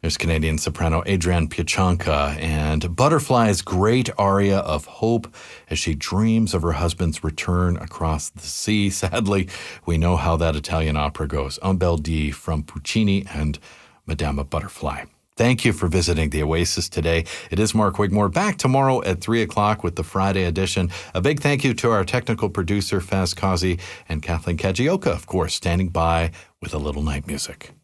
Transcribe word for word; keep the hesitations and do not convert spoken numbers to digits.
There's Canadian soprano Adrienne Piacenka and Butterfly's great aria of hope as she dreams of her husband's return across the sea. Sadly, we know how that Italian opera goes. Un bel dì from Puccini and Madama Butterfly. Thank you for visiting the Oasis today. It is Mark Wigmore, back tomorrow at three o'clock with the Friday edition. A big thank you to our technical producer, Faz Kazi, and Kathleen Kajioka, of course, standing by with a little night music.